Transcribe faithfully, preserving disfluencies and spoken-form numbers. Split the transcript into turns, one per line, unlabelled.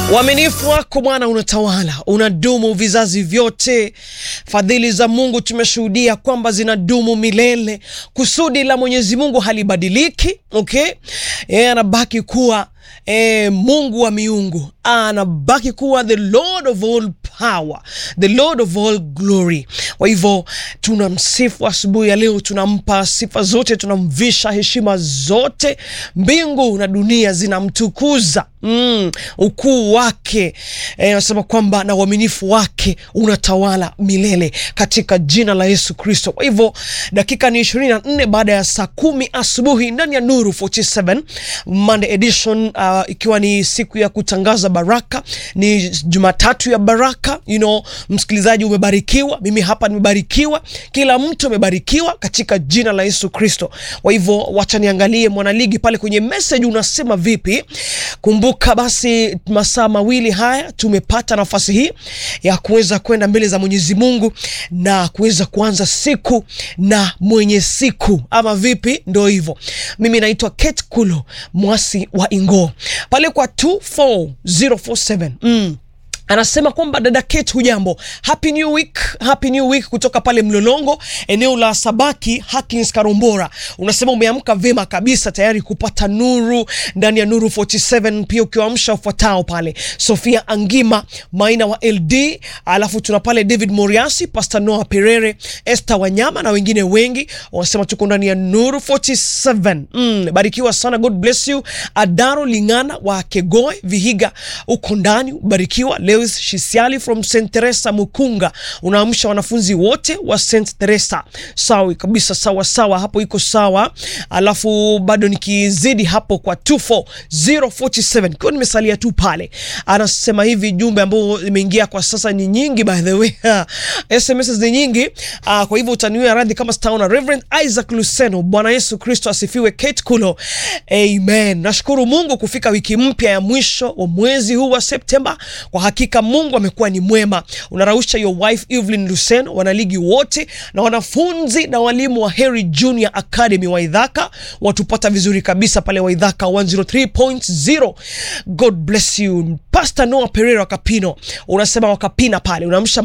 Uaminifu wako Bwana unatawala, unadumu vizazi vyote. Fadhili za Mungu tumeshuhudia kwamba zinadumu milele. Kusudi la Mwenyezi Mungu halibadiliki, okay? Yeye anabaki kuwa eh, Mungu wa miungu. Anabaki kuwa the Lord of all power, the Lord of all glory. Kwa hivyo tunamsifu asubuhi ya leo, tunampa sifa zote, tunamvisha heshima zote. Mbingu na dunia zinamtukuza mm, ukuu wake. Eh, nasema kwamba na uaminifu wake unatawala milele katika jina la Yesu Kristo. Kwa hivyo dakika ni ishirini na nne baada ya saa kumi asubuhi ndani ya Nuru arobaini na saba Monday edition, uh, ikiwa ni siku ya kutangaza baraka, ni Jumatatu ya baraka. You know, msikilizaji umebarikiwa, mimi hapa nimebarikiwa, kila mtu amebarikiwa katika jina la Yesu Kristo. Kwa hivyo wacha niangalie mwanaligi pale kwenye message unasema vipi. Kumbuka basi masaa mawili haya tumepata nafasi hii ya kuweza kwenda mbele za Mwenyezi Mungu na kuweza kuanza siku na mwenye siku, ama vipi? Ndio hivyo. Mimi naitwa Kate Kulo, mwasi wa Ingo. Pale kwa two four zero four seven mm. Anasema kwamba dada Kate hujambo, happy new week, happy new week kutoka pale Mlolongo, eneo la Sabaki, Hakins Karombora. Unasema umeamka vema kabisa, tayari kupata nuru ndani ya Nuru arobaini na saba. Pia ukiwaamsha ufuatao pale Sofia Angima, Maina wa L D, alafu tuna pale David Moriasi, Pastor Noah Perere, Esther Wanyama na wengine wengi. Wanasema tuko ndani ya Nuru arobaini na saba. Mm, barikiwa sana, God bless you. Adaro Lingana wa Kegoe Vihiga, uko ndani, barikiwa. Lewis Shisiali from Saint Teresa Mukunga, unaamsha wanafunzi wote wa Saint Teresa. Sawa kabisa, sawa sawa, hapo iko sawa. Alafu bado nikizidi hapo kwa two four zero four seven, kwa nimesalia tu pale. Anasema hivi, jumbe ambao imeingia kwa sasa ni nyingi, by the way. S M S ni nyingi. Uh, kwa hivyo utaniwia radhi kama sitaona. Reverend Isaac Luceno, Bwana Yesu Kristo asifiwe. Kate Kulo, amen. Nashukuru Mungu kufika wiki mpya ya mwisho wa mwezi huu wa Septemba. Kwa hakika Mungu amekuwa ni mwema. Unarausha your wife Evelyn Luceno, wanaligi wote na wanafunzi na walimu wa Heri Junior Academy wa Idhaka, watupata vizuri kabisa pale wa Idhaka one oh three point zero. God bless you. Pastor Noah Pereira Kapino, unasema wakapina pale, unamsha